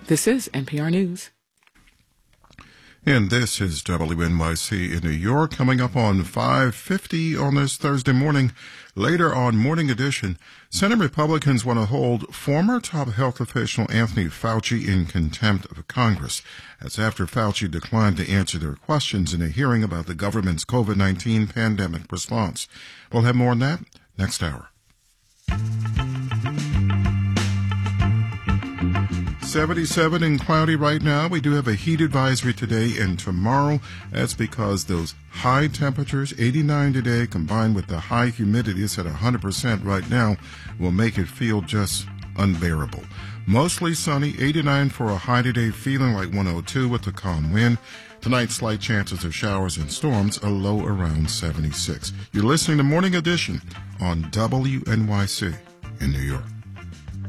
This is NPR News. And this is WNYC in New York, coming up on 5:50 on this Thursday morning. Later on Morning Edition, Senate Republicans want to hold former top health official Anthony Fauci in contempt of Congress. That's after Fauci declined to answer their questions in a hearing about the government's COVID-19 pandemic response. We'll have more on that next hour. 77 and cloudy right now. We do have a heat advisory today and tomorrow. That's because those high temperatures, 89 today, combined with the high humidity, it's at 100% right now, will make it feel just unbearable. Mostly sunny, 89 for a high today, feeling like 102 with a calm wind. Tonight, slight chances of showers and storms, a low around 76. You're listening to Morning Edition on WNYC in New York.